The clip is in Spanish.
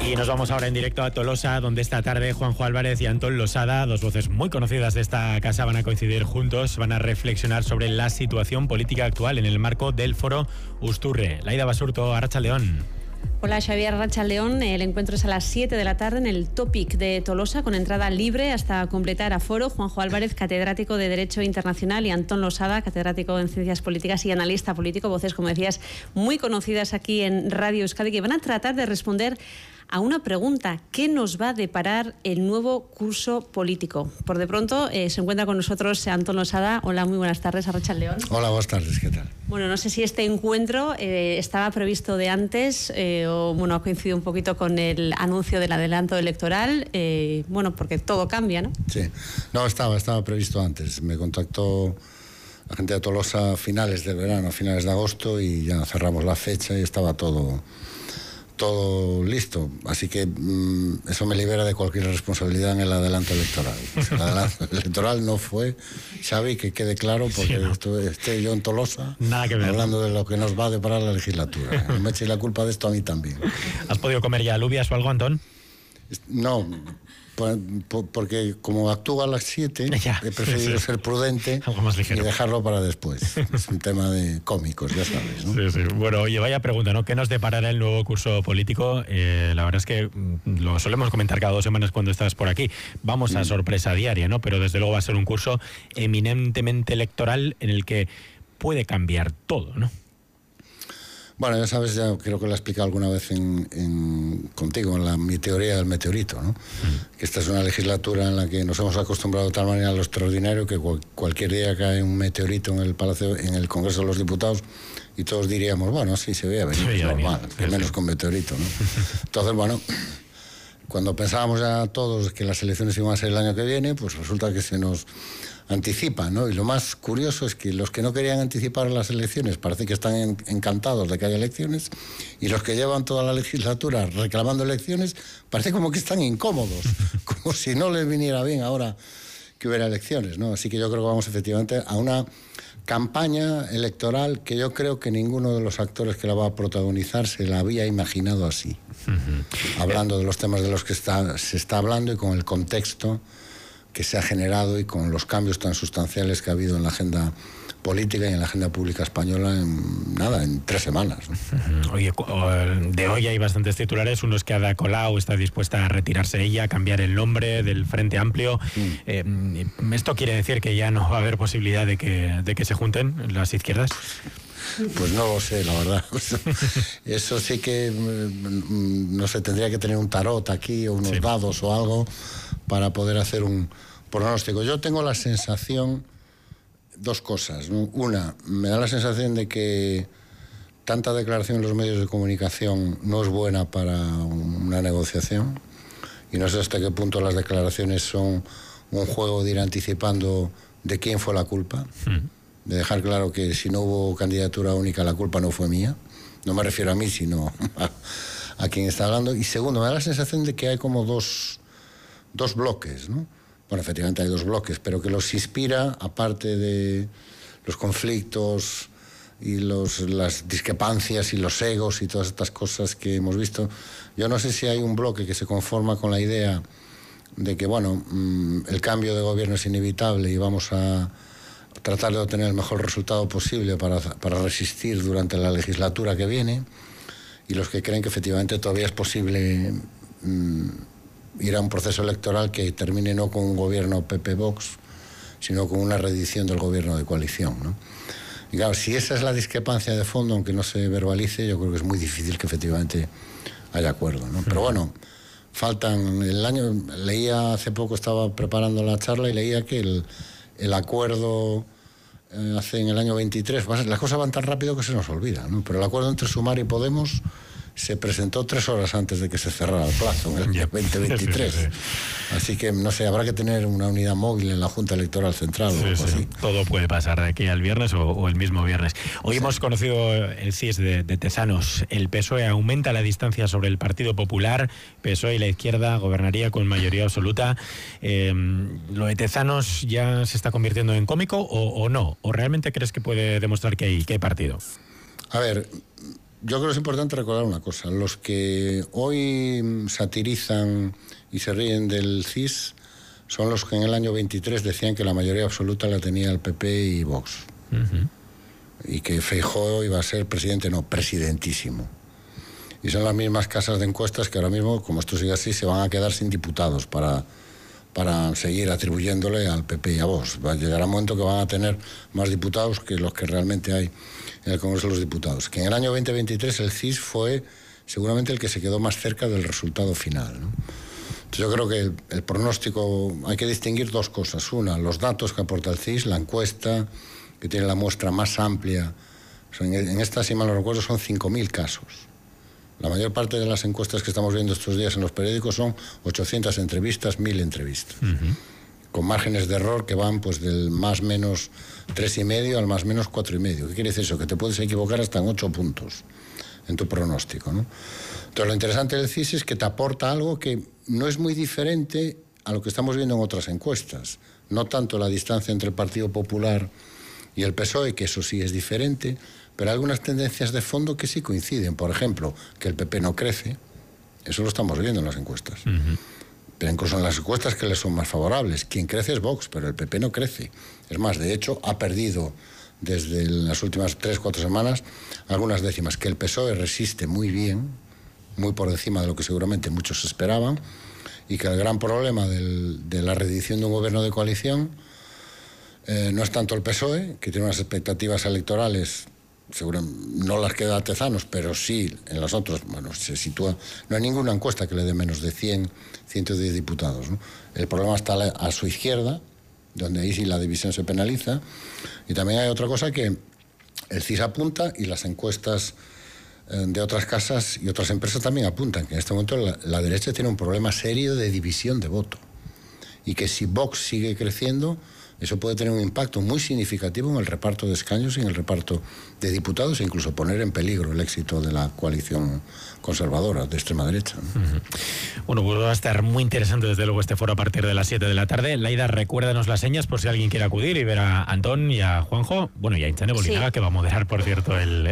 Y nos vamos ahora en directo a Tolosa, donde esta tarde Juanjo Álvarez y Antón Losada, dos voces muy conocidas de esta casa, van a coincidir juntos, van a reflexionar sobre la situación política actual en el marco del foro Usturre. Laida Basurto, Arratsaldeon. Hola Xavier, Arratsaldeon. El encuentro es a las 7 de la tarde en el Topic de Tolosa, con entrada libre hasta completar aforo. Juanjo Álvarez, catedrático de Derecho Internacional, y Antón Losada, catedrático en Ciencias Políticas y analista político, voces, como decías, muy conocidas aquí en Radio Euskadi, que van a tratar de responder a una pregunta: ¿qué nos va a deparar el nuevo curso político? Por de pronto se encuentra con nosotros Antón Losada. Hola, muy buenas tardes, Arratsaldeon. Hola, buenas tardes, ¿qué tal? Bueno, no sé si este encuentro estaba previsto de antes o bueno, ha coincidido un poquito con el anuncio del adelanto electoral, bueno, porque todo cambia, ¿no? Sí, no, estaba previsto antes. Me contactó la gente de Tolosa a finales del verano, a finales de agosto, y ya cerramos la fecha y estaba todo listo, así que eso me libera de cualquier responsabilidad en el adelanto electoral. Pues el adelanto electoral no fue, Xavi, que quede claro, porque sí, no. Estoy yo en Tolosa, nada que ver, hablando de lo que nos va a deparar la legislatura. No me echéis la culpa de esto a mí también. ¿Has podido comer ya alubias o algo, Antón? No, porque como actúa a las 7, he preferido ser prudente y dejarlo para después. Es un tema de cómicos, ya sabes, ¿no? Sí. Bueno, oye, vaya pregunta, ¿no? ¿Qué nos deparará el nuevo curso político? La verdad es que lo solemos comentar cada 2 semanas cuando estás por aquí. Vamos a sorpresa diaria, ¿no? Pero desde luego va a ser un curso eminentemente electoral en el que puede cambiar todo, ¿no? Bueno, ya sabes, ya creo que lo he explicado alguna vez contigo, en mi teoría del meteorito, ¿no? Que esta es una legislatura en la que nos hemos acostumbrado de tal manera a lo extraordinario que cualquier día cae un meteorito en el Congreso de los Diputados y todos diríamos, bueno, sí, se veía venir, es normal, que menos con meteorito, ¿no? Entonces, bueno, cuando pensábamos ya todos que las elecciones iban a ser el año que viene, pues resulta que se nos anticipa, ¿no? Y lo más curioso es que los que no querían anticipar las elecciones parece que están encantados de que haya elecciones, y los que llevan toda la legislatura reclamando elecciones parece como que están incómodos, como si no les viniera bien ahora que hubiera elecciones, ¿no? Así que yo creo que vamos efectivamente a una campaña electoral que yo creo que ninguno de los actores que la va a protagonizar se la había imaginado así. Hablando de los temas de los que se está hablando y con el contexto que se ha generado y con los cambios tan sustanciales que ha habido en la agenda política y en la agenda pública española en 3 semanas, ¿no? Oye, de hoy hay bastantes titulares. Uno es que Ada Colau está dispuesta a retirarse ella, a cambiar el nombre del Frente Amplio. ¿Esto quiere decir que ya no va a haber posibilidad de que se junten las izquierdas? Pues no lo sé, la verdad. Eso sí que, no sé, tendría que tener un tarot aquí o unos dados o algo para poder hacer un pronóstico. Yo tengo la sensación, 2 cosas, ¿no? Una, me da la sensación de que tanta declaración en los medios de comunicación no es buena para una negociación, y no sé hasta qué punto las declaraciones son un juego de ir anticipando de quién fue la culpa. De dejar claro que si no hubo candidatura única, la culpa no fue mía. No me refiero a mí, sino a quien está hablando. Y segundo, me da la sensación de que hay como dos bloques, ¿no? Bueno, efectivamente hay 2 bloques, pero que los inspira, aparte de los conflictos y las discrepancias y los egos y todas estas cosas que hemos visto. Yo no sé si hay un bloque que se conforma con la idea de que, bueno, el cambio de gobierno es inevitable y vamos a tratar de obtener el mejor resultado posible para resistir durante la legislatura que viene, y los que creen que efectivamente todavía es posible ir a un proceso electoral que termine no con un gobierno PP-Vox, sino con una reedición del gobierno de coalición, ¿no? Y claro, si esa es la discrepancia de fondo, aunque no se verbalice, yo creo que es muy difícil que efectivamente haya acuerdo, ¿no? Pero bueno, faltan el año. Leía hace poco, estaba preparando la charla y leía que el acuerdo en el año 23, las cosas van tan rápido que se nos olvida, ¿no? Pero el acuerdo entre Sumar y Podemos se presentó 3 horas antes de que se cerrara el plazo, en el año 2023. Sí. Así que, no sé, habrá que tener una unidad móvil en la Junta Electoral Central o algo así. Todo puede pasar de aquí al viernes o el mismo viernes. Hoy hemos conocido el CIS de Tezanos. El PSOE aumenta la distancia sobre el Partido Popular. PSOE y la izquierda gobernaría con mayoría absoluta. ¿Lo de Tezanos ya se está convirtiendo en cómico o no? ¿O realmente crees que puede demostrar que hay partido? A ver, yo creo que es importante recordar una cosa. Los que hoy satirizan y se ríen del CIS son los que en el año 23 decían que la mayoría absoluta la tenía el PP y Vox. Y que Feijóo iba a ser presidente, no, presidentísimo. Y son las mismas casas de encuestas que ahora mismo, como esto sigue así, se van a quedar sin diputados para seguir atribuyéndole al PP y a Vox. Va a llegar un momento que van a tener más diputados que los que realmente hay en el Congreso de los Diputados. Que en el año 2023 el CIS fue seguramente el que se quedó más cerca del resultado final, ¿no? Entonces yo creo que el pronóstico, hay que distinguir dos cosas. Una, los datos que aporta el CIS, la encuesta, que tiene la muestra más amplia. O sea, en esta, si mal no recuerdo, son 5.000 casos. La mayor parte de las encuestas que estamos viendo estos días en los periódicos son 800 entrevistas, 1.000 entrevistas. Con márgenes de error que van pues del más menos 3,5 al más menos 4,5. ¿Qué quiere decir eso? Que te puedes equivocar hasta en 8 puntos en tu pronóstico, ¿no? Entonces lo interesante del CIS es que te aporta algo que no es muy diferente a lo que estamos viendo en otras encuestas. No tanto la distancia entre el Partido Popular y el PSOE, que eso sí es diferente, pero hay algunas tendencias de fondo que sí coinciden. Por ejemplo, que el PP no crece, eso lo estamos viendo en las encuestas. Pero incluso en las encuestas que les son más favorables. Quien crece es Vox, pero el PP no crece. Es más, de hecho, ha perdido desde las últimas 3-4 semanas algunas décimas. Que el PSOE resiste muy bien, muy por encima de lo que seguramente muchos esperaban, y que el gran problema de la reedición de un gobierno de coalición no es tanto el PSOE, que tiene unas expectativas electorales, no las que da Tezanos, pero sí en las otras, bueno, se sitúa, no hay ninguna encuesta que le dé menos de 100, 110 diputados, ¿no? El problema está a su izquierda, donde ahí sí la división se penaliza, y también hay otra cosa que el CIS apunta y las encuestas de otras casas y otras empresas también apuntan, que en este momento la derecha tiene un problema serio de división de voto, y que si Vox sigue creciendo, eso puede tener un impacto muy significativo en el reparto de escaños y en el reparto de diputados, e incluso poner en peligro el éxito de la coalición conservadora de extrema derecha, ¿no? Bueno, pues va a estar muy interesante desde luego este foro a partir de las 7 de la tarde. Laida, recuérdanos las señas por si alguien quiere acudir y ver a Antón y a Juanjo, bueno, y a Inchane Bolinaga, que va a moderar, por cierto, el